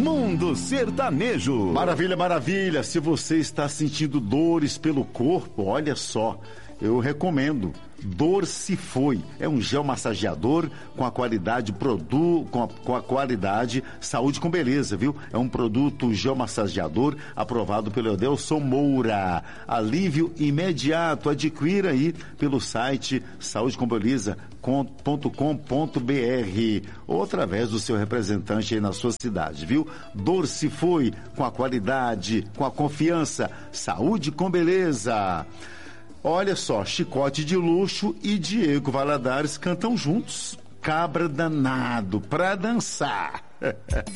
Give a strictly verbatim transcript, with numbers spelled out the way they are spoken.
Mundo Sertanejo. Maravilha, maravilha. Se você está sentindo dores pelo corpo, olha só, eu recomendo. Dor Se Foi. É um gel massageador com a qualidade produ, com a, com a qualidade Saúde com Beleza, viu? É um produto gel massageador aprovado pelo Edelson Moura. Alívio imediato. Adquira aí pelo site saúde com beleza ponto com ponto b r ou através do seu representante aí na sua cidade, viu? Dor Se Foi, com a qualidade, com a confiança. Saúde com Beleza. Olha só, Chicote de Luxo e Diego Valadares cantam juntos. Cabra Danado pra dançar.